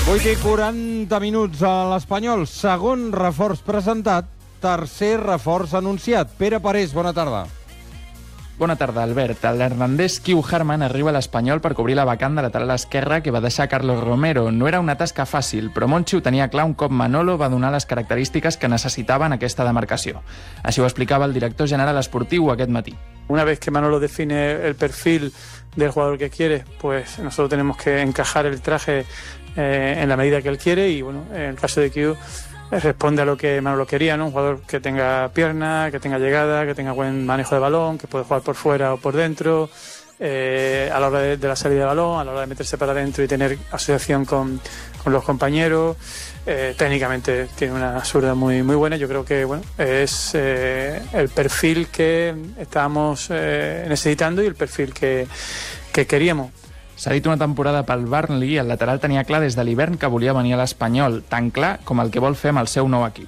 8:40 minuts a l'Espanyol. Segon reforç presentat, tercer reforç anunciat. Pere Parés, bona tarda. Bona tarda, Albert. L'Hernandez Kiu Harman arriba a l'Espanyol per cobrir la vacant de lateral esquerra que va deixar Carlos Romero. No era una tasca fàcil, però Monchi ho tenia clar un cop Manolo va donar les característiques que necessitaven aquesta demarcació. Així ho explicava el director general esportiu aquest matí. Una vez que Manolo define el perfil del jugador que quiere, pues nosotros tenemos que encajar el traje en la medida que él quiere y bueno, en el caso de Kiu responde a lo que Manolo quería, ¿no? Un jugador que tenga pierna, que tenga llegada, que tenga buen manejo de balón, que puede jugar por fuera o por dentro, a la hora de la salida de balón, a la hora de meterse para adentro y tener asociación con los compañeros. Técnicamente tiene una zurda muy buena. Yo creo que bueno, es el perfil que estábamos necesitando y el perfil que queríamos. S'ha dit una temporada pel Burnley, el lateral tenia clar des de l'hivern que volia venir a l'Espanyol, tan clar com el que vol fer amb el seu nou equip.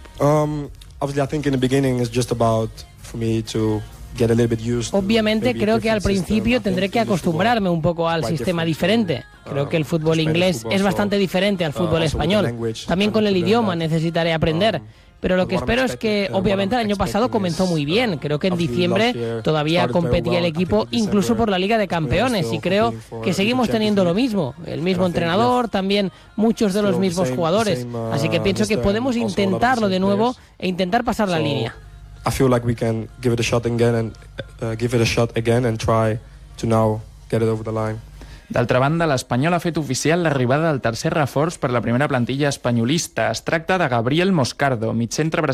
Obviamente creo que al principio tendré que acostumbrarme un poco al sistema diferente. Creo que el fútbol inglés es bastante diferente al fútbol español. También con el idioma necesitaré aprender. Pero lo que espero es que, obviamente, el año pasado comenzó muy bien. Creo que en diciembre todavía competía el equipo, incluso por la Liga de Campeones, y creo que seguimos teniendo lo mismo. El mismo entrenador, también muchos de los mismos jugadores. Así que pienso que podemos intentarlo de nuevo e intentar pasar la línea. I feel like we can give it a shot again and try to now get it over the line. D'altra banda, l'Espanyol ha fet oficial l'arribada del tercer reforç per la primera plantilla espanyolista. Es tracta de Gabriel Moscardo, migcentre brasiler